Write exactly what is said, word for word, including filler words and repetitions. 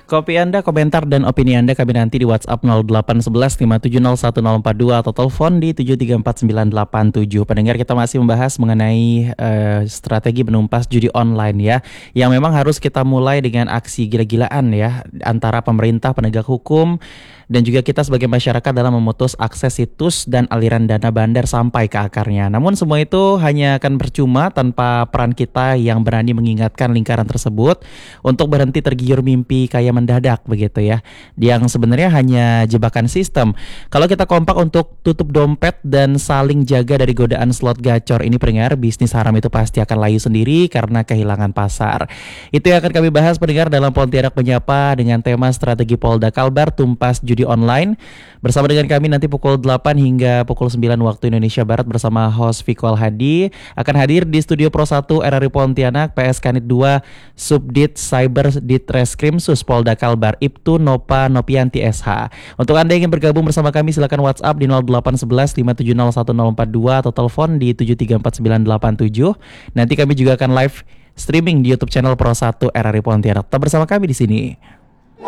Kopi Anda, komentar dan opini Anda kami nanti di WhatsApp nol delapan satu satu lima tujuh nol satu nol empat dua atau telepon di tujuh tiga empat sembilan delapan tujuh. Pendengar, kita masih membahas mengenai uh, strategi menumpas judi online ya, yang memang harus kita mulai dengan aksi gila-gilaan ya antara pemerintah, penegak hukum, dan juga kita sebagai masyarakat dalam memutus akses situs dan aliran dana bandar sampai ke akarnya. Namun semua itu hanya akan percuma tanpa peran kita yang berani mengingatkan lingkaran tersebut untuk berhenti tergiur mimpi kaya mendadak begitu ya, yang sebenarnya hanya jebakan sistem. Kalau kita kompak untuk tutup dompet dan saling jaga dari godaan slot gacor ini, pendengar, bisnis haram itu pasti akan layu sendiri karena kehilangan pasar. Itu yang akan kami bahas, pendengar, dalam Pontianak Menyapa dengan tema strategi Polda Kalbar tumpas judi online. Bersama dengan kami nanti pukul delapan hingga pukul sembilan waktu Indonesia Barat bersama host Viko Alhadi akan hadir di Studio Pro satu R R I Pontianak, P S Kanit dua, Subdit Cyber Ditreskrim Sus Polda Kalbar, Ibtu Nopa Nopianti S H. Untuk Anda yang ingin bergabung bersama kami, silakan WhatsApp di nol delapan satu satu lima tujuh nol satu nol empat dua atau telepon di tujuh tiga empat sembilan delapan tujuh. Nanti kami juga akan live streaming di YouTube channel Pro satu R R I Pontianak. Tetap bersama kami di sini.